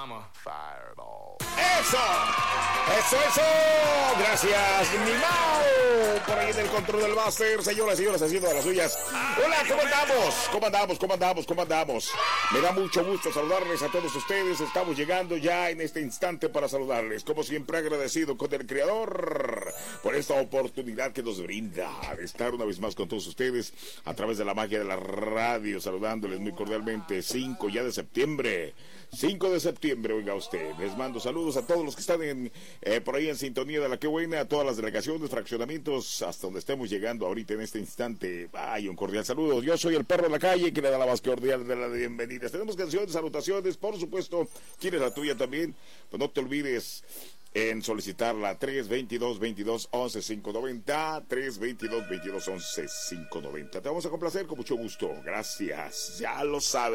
¡Eso! ¡Eso! Gracias, mi Mao. Por ahí en el control del máster. Señoras y señores, haciendo de las suyas. Hola, ¿cómo andamos? Me da mucho gusto saludarles a todos ustedes. Estamos llegando ya en este instante para saludarles. Como siempre, agradecido con el Creador por esta oportunidad que nos brinda de estar una vez más con todos ustedes a través de la magia de la radio, saludándoles muy cordialmente. 5 de septiembre, oiga usted. Les mando saludos a todos los que están por ahí en sintonía de La Que Buena, a todas las delegaciones, fraccionamientos, hasta donde estemos llegando ahorita en este instante. Ay, un cordial saludo. Yo soy el perro de la calle, que le da la más cordial de las bienvenidas. Tenemos canciones, salutaciones, por supuesto. ¿Quieres la tuya también? Pues no te olvides en solicitarla. 322-22-11-590, 322-22-11-590. Te vamos a complacer con mucho gusto. Gracias, ya lo sabes.